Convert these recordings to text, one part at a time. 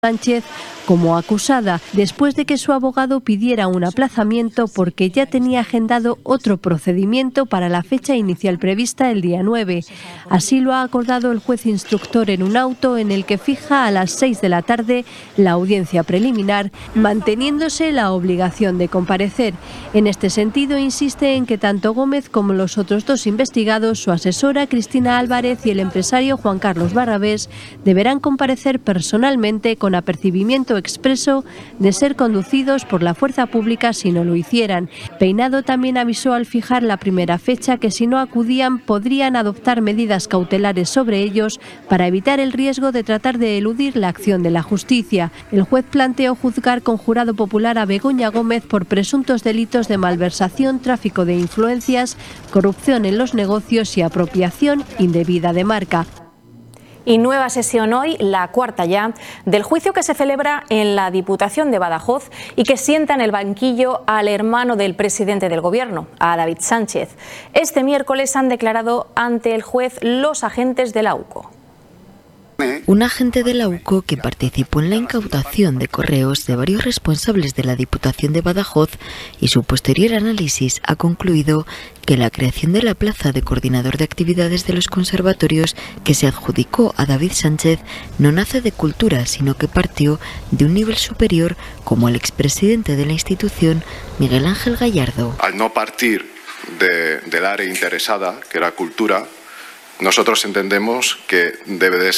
Sánchez como acusada, después de que su abogado pidiera un aplazamiento porque ya tenía agendado otro procedimiento para la fecha inicial prevista el día 9. Así lo ha acordado el juez instructor en un auto en el que fija a las 6 de la tarde la audiencia preliminar, manteniéndose la obligación de comparecer. En este sentido, insiste en que tanto Gómez como los otros dos investigados, su asesora Cristina Álvarez y el empresario Juan Carlos Barrabés, deberán comparecer personalmente con apercibimiento expreso de ser conducidos por la fuerza pública si no lo hicieran. Peinado también avisó al fijar la primera fecha que si no acudían podrían adoptar medidas cautelares sobre ellos para evitar el riesgo de tratar de eludir la acción de la justicia. El juez planteó juzgar con jurado popular a Begoña Gómez por presuntos delitos de malversación, tráfico de influencias, corrupción en los negocios y apropiación indebida de marca. Y nueva sesión hoy, la cuarta ya, del juicio que se celebra en la Diputación de Badajoz y que sienta en el banquillo al hermano del presidente del Gobierno, a David Sánchez. Este miércoles han declarado ante el juez los agentes de la UCO. Un agente de la UCO que participó en la incautación de correos de varios responsables de la Diputación de Badajoz y su posterior análisis ha concluido que la creación de la plaza de coordinador de actividades de los conservatorios que se adjudicó a David Sánchez no nace de cultura, sino que partió de un nivel superior como el expresidente de la institución, Miguel Ángel Gallardo. Al no partir del área interesada, que era cultura, nosotros entendemos que debe de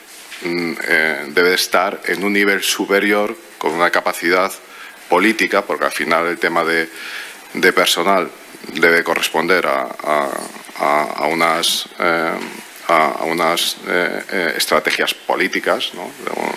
estar en un nivel superior con una capacidad política, porque al final el tema de personal debe corresponder a unas estrategias políticas, ¿no?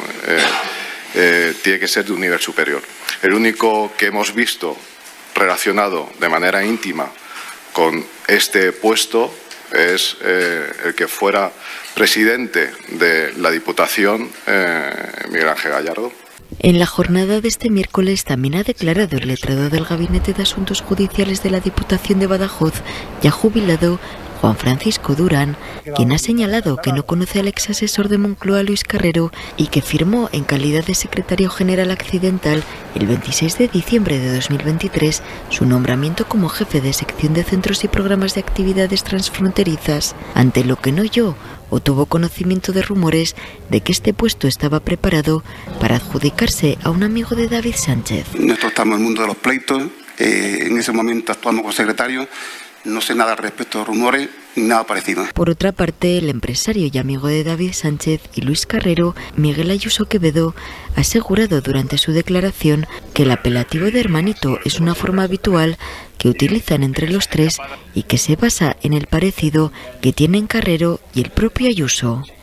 Tiene que ser de un nivel superior. El único que hemos visto relacionado de manera íntima con este puesto es el que fuera presidente de la Diputación, Miguel Ángel Gallardo. En la jornada de este miércoles también ha declarado el letrado del Gabinete de Asuntos Judiciales de la Diputación de Badajoz, ya jubilado, Juan Francisco Durán, quien ha señalado que no conoce al ex asesor de Moncloa, Luis Carrero, y que firmó en calidad de secretario general accidental el 26 de diciembre de 2023 su nombramiento como jefe de sección de centros y programas de actividades transfronterizas, ante lo que no oyó o tuvo conocimiento de rumores de que este puesto estaba preparado para adjudicarse a un amigo de David Sánchez. Nosotros estamos en el mundo de los pleitos, en ese momento actuamos como secretario. No sé nada al respecto de rumores ni nada parecido. Por otra parte, el empresario y amigo de David Sánchez y Luis Carrero, Miguel Ayuso Quevedo, ha asegurado durante su declaración que el apelativo de hermanito es una forma habitual que utilizan entre los tres y que se basa en el parecido que tienen Carrero y el propio Ayuso.